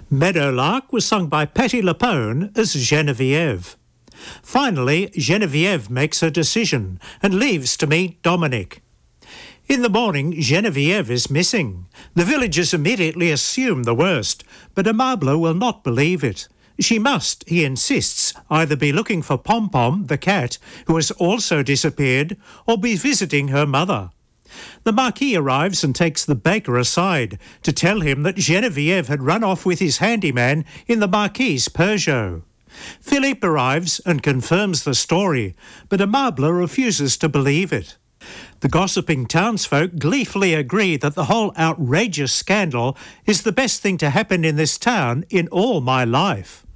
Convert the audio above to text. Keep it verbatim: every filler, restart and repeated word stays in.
Meadowlark was sung by Patti LuPone as Genevieve. Finally, Genevieve makes her decision and leaves to meet Dominic. In the morning, Genevieve is missing. The villagers immediately assume the worst, but Aimable will not believe it. She must, he insists, either be looking for Pom-Pom, the cat, who has also disappeared, or be visiting her mother. The Marquis arrives and takes the baker aside to tell him that Genevieve had run off with his handyman in the Marquis's Peugeot. Philippe arrives and confirms the story, but Aimable refuses to believe it. The gossiping townsfolk gleefully agree that the whole outrageous scandal is the best thing to happen in this town in all my life.